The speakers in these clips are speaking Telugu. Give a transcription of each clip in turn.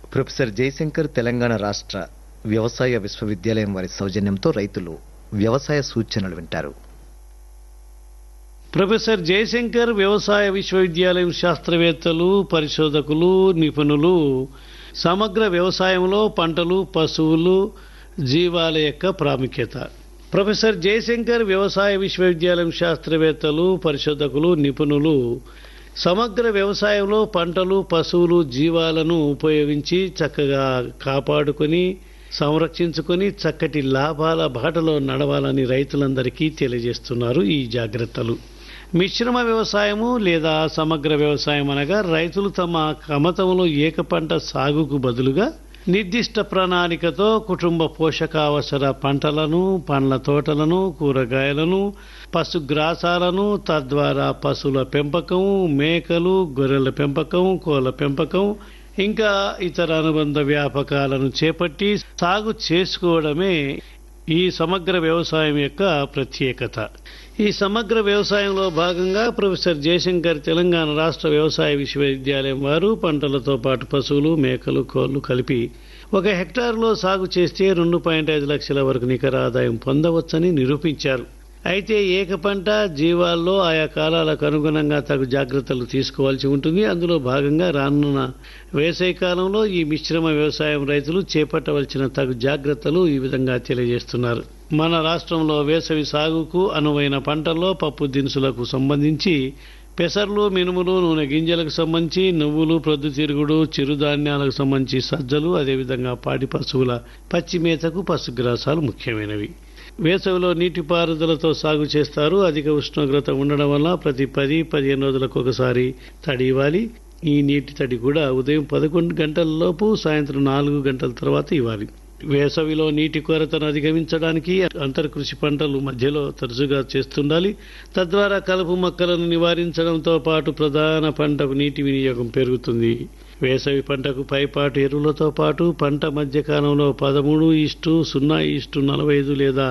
ప్రొఫెసర్ జయశంకర్ తెలంగాణ రాష్ట్ర వ్యవసాయ విశ్వవిద్యాలయం వారి సౌజన్యంతో రైతులు వ్యవసాయ సూచనలు వింటారు. ప్రొఫెసర్ జయశంకర్ వ్యవసాయ విశ్వవిద్యాలయం శాస్త్రవేత్తలు, పరిశోధకులు, నిపుణులు సమగ్ర వ్యవసాయంలో పంటలు, పశువులు, జీవాల యొక్క ప్రాముఖ్యత. ప్రొఫెసర్ జయశంకర్ వ్యవసాయ విశ్వవిద్యాలయం శాస్త్రవేత్తలు, పరిశోధకులు, నిపుణులు సమగ్ర వ్యవసాయంలో పంటలు, పశువులు, జీవాలను ఉపయోగించి చక్కగా కాపాడుకొని సంరక్షించుకొని చక్కటి లాభాల బాటలో నడవాలని రైతులందరికీ తెలియజేస్తున్నారు. ఈ జాగ్రత్తలు మిశ్రమ వ్యవసాయము లేదా సమగ్ర వ్యవసాయం అనగా రైతులు తమ కమతంలో ఏక పంట సాగుకు బదులుగా నిర్దిష్ట ప్రణాళికతో కుటుంబ పోషకావసర పంటలను, పండ్ల తోటలను, కూరగాయలను, పశుగ్రాసాలను, తద్వారా పశువుల పెంపకం, మేకలు, గొర్రెల పెంపకం, కోళ్ల పెంపకం ఇంకా ఇతర అనుబంధ వ్యాపకాలను చేపట్టి సాగు చేసుకోవడమే ఈ సమగ్ర వ్యవసాయం యొక్క ప్రత్యేకత. ఈ సమగ్ర వ్యవసాయంలో భాగంగా ప్రొఫెసర్ జయశంకర్ తెలంగాణ రాష్ట్ర వ్యవసాయ విశ్వవిద్యాలయం వారు పంటలతో పాటు పశువులు, మేకలు, కోళ్లు కలిపి 1 హెక్టారులో సాగు చేస్తే 2.5 లక్షల వరకు నికర ఆదాయం పొందవచ్చని నిరూపించారు. అయితే ఏక పంట జీవాల్లో ఆయా కాలాలకు అనుగుణంగా తగు జాగ్రత్తలు తీసుకోవాల్సి ఉంటుంది. అందులో భాగంగా రానున్న వేసవి కాలంలో ఈ మిశ్రమ వ్యవసాయం రైతులు చేపట్టవలసిన తగు జాగ్రత్తలు ఈ విధంగా తెలియజేస్తున్నారు. మన రాష్ట్రంలో వేసవి సాగుకు అనువైన పంటల్లో పప్పు దినుసులకు సంబంధించి పెసర్లు, మినుములు, నూనె గింజలకు సంబంధించి నువ్వులు, ప్రొద్దుతిరుగుడు, చిరుధాన్యాలకు సంబంధించి సజ్జలు, అదేవిధంగా పాడి పశువుల పచ్చి మేతకు పశుగ్రాసాలు ముఖ్యమైనవి. వేసవిలో నీటిపారుదలతో సాగు చేస్తారు. అధిక ఉష్ణోగ్రత ఉండడం వల్ల ప్రతి 10-15 రోజులకు ఒకసారి తడి ఇవ్వాలి. ఈ నీటి తడి కూడా ఉదయం 11 గంటల లోపు, సాయంత్రం 4 గంటల తర్వాత ఇవ్వాలి. వేసవిలో నీటి కొరతను అధిగమించడానికి అంతర్కృషి పంటలు మధ్యలో తరచుగా చేస్తుండాలి. తద్వారా కలుపు మొక్కలను నివారించడంతో పాటు ప్రధాన పంటకు నీటి వినియోగం పెరుగుతుంది. వేసవి పంటకు పైపాటు ఎరువులతో పాటు పంట మధ్య కాలంలో 13:0:45 లేదా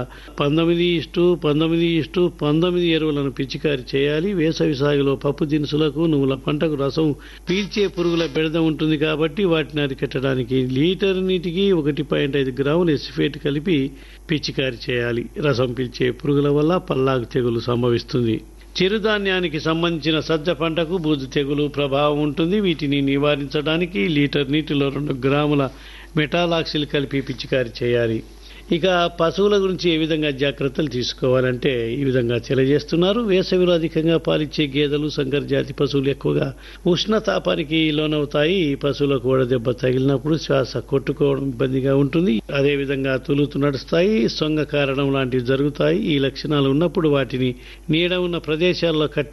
19:19:19 ఎరువులను పిచికారి చేయాలి. వేసవి సాగులో పప్పు దినుసులకు, నువ్వుల పంటకు రసం పీల్చే పురుగుల బెడద ఉంటుంది కాబట్టి వాటిని అరికట్టడానికి లీటర్ నీటికి 1.5 గ్రాముల ఎసిఫేట్ కలిపి పిచికారి చేయాలి. రసం పీల్చే పురుగుల వల్ల పల్లాకు తెగులు సంభవిస్తుంది. చిరుధాన్యానికి సంబంధించిన సజ్జ పంటకు బూజు తెగులు ప్రభావం ఉంటుంది. వీటిని నివారించడానికి లీటర్ నీటిలో 2 గ్రాముల మెటాలాక్సిల్ కలిపి పిచికారి చేయాలి. ఇక పశువుల గురించి ఏ విధంగా జాగ్రత్తలు తీసుకోవాలంటే ఈ విధంగా తెలియజేస్తున్నారు. వేసవిలో అధికంగా పాలిచ్చే గేదెలు, సంకర జాతి పశువులు ఎక్కువగా ఉష్ణతాపానికి లోనవుతాయి. పశువులకు వడదెబ్బ తగిలినప్పుడు శ్వాస కొట్టుకోవడం ఇబ్బందిగా ఉంటుంది. అదేవిధంగా తులుతూ నడుస్తాయి, సొంగ కారణం లాంటివి జరుగుతాయి. ఈ లక్షణాలు ఉన్నప్పుడు వాటిని నీడ ఉన్న ప్రదేశాల్లో కట్టి